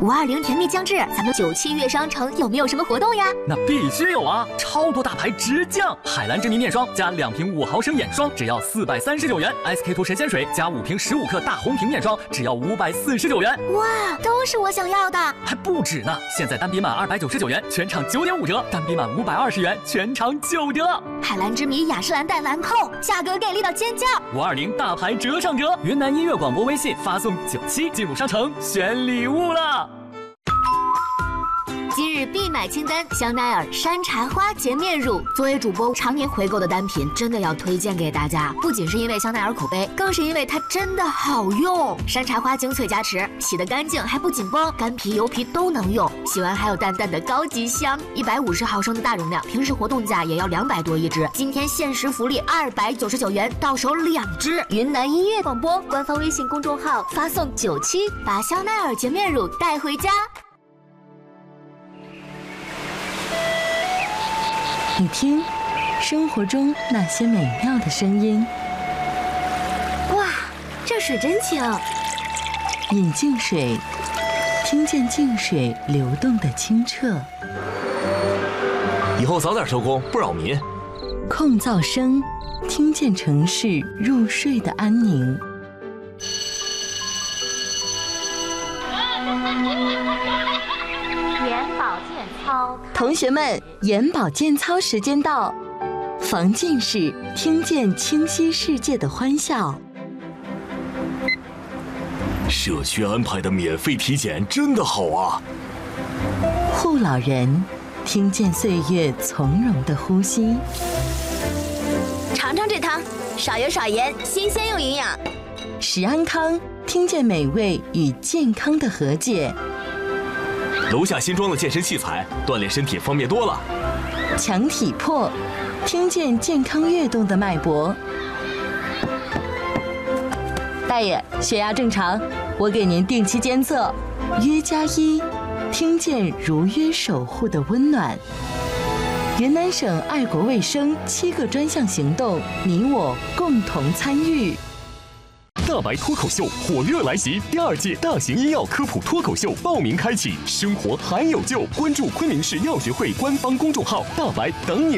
520甜蜜将至，咱们97悦商城有没有什么活动呀？ 那必须有啊！超多大牌直降，海蓝之谜面霜加2瓶5毫升眼霜，只要439元；SK two神仙水加5瓶15克大红瓶面霜，只要549元。 哇，都是我想要的， 还不止呢！现在单笔满299元，全场9.5折；单笔满520元，全场9折。 海蓝之谜雅诗兰黛兰蔻，价格给力到尖叫 ！520大牌折上折，云南音乐广播微信发送97进入商城选礼物了。 今日必买清单：香奈儿山茶花洁面乳。作为主播常年回购的单品，真的要推荐给大家。不仅是因为香奈儿口碑，更是因为它真的好用。山茶花精粹加持，洗得干净还不紧绷，干皮油皮都能用。洗完还有淡淡的高级香。150毫升的大容量，平时活动价也要200多一支。今天限时福利299元，到手2支。云南音乐广播官方微信公众号发送97，把香奈儿洁面乳带回家。 你听，生活中那些美妙的声音。 哇，这水真清。 饮净水，听见净水流动的清澈。 以后早点收工，不扰民。 控噪声，听见城市入睡的安宁。同学们，眼保健操时间到，防近视，听见清晰世界的欢笑。 社区安排的免费体检真的好啊！ 护老人，听见岁月从容的呼吸。 尝尝这汤，少油少盐，新鲜又营养。 食安康，听见美味与健康的和解。 楼下新装的健身器材，锻炼身体方便多了。 强体魄，听见健康跃动的脉搏。大爷，血压正常，我给您定期监测。约+1，听见如约守护的温暖。云南省爱国卫生7个专项行动，你我共同参与。 大白脱口秀火热来袭，第2届大型医药科普脱口秀报名开启，生活还有救！关注昆明市药学会官方公众号“大白”等你。